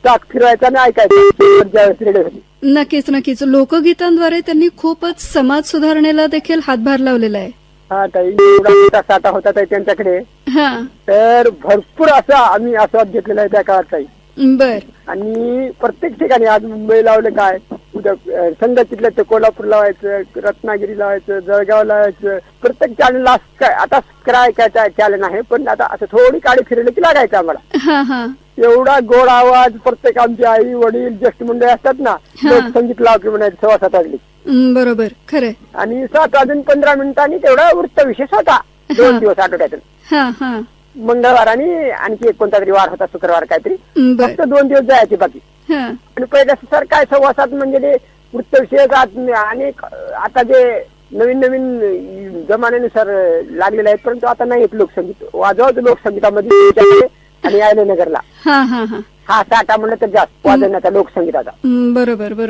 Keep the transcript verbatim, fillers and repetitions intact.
चाक फिरवायचा आणि ऐकायचं ज्यावेळेस रेडिओ होती. नक्कीच नक्कीच. लोकगीतांद्वारे त्यांनी खूपच समाज सुधारणेला देखील हातभार लावलेला आहे. हा ताई, एवढा मोठा साठा होता ताई त्यांच्याकडे, हा तर भरपूर असा आम्ही आस्वाद घेतलेला आहे त्या काळात ताई. बर. आणि प्रत्येक ठिकाणी आज मुंबई लावलं काय, उद्या संगतीतलं ते कोल्हापूर लावायचं, रत्नागिरी लावायचं, जळगाव लावायचं, प्रत्येक चॅनलला काय आता काय काय चॅनल आहे, पण आता असं थोडी काळी फिरली की लागायचं आम्हाला. हा हा एवढा गोड आवाज. प्रत्येक आमची आई वडील ज्येष्ठ मंडळी असतात ना, लोकसंगीत लाव की म्हणायचं सव्वा सात वाजली. बरोबर, खरंय. आणि सात वाजून पंधरा मिनिटांनी तेवढा वृत्त विशेष होता दोन दिवस आठवड्यातून. हा हा मंगळवार आणि आणखी एक कोणता तरी वार होता, शुक्रवार काहीतरी, बर. फक्त दोन दिवस जायचे बाकी. हा आणि पहिल्या सर काय सव्वा सात म्हणजे ते वृत्तविषयक आणि आता जे नवीन नवीन जमान्यानुसार लागलेले आहेत, परंतु आता नाही येत लोकसंगीत. वाजवत लोकसंगीतामध्ये आणि आयले नगरला हा हा हा हा साठा म्हणलं तर जास्त वाजवण्याचा लोकसंगीताचा. बरोबर बरोबर.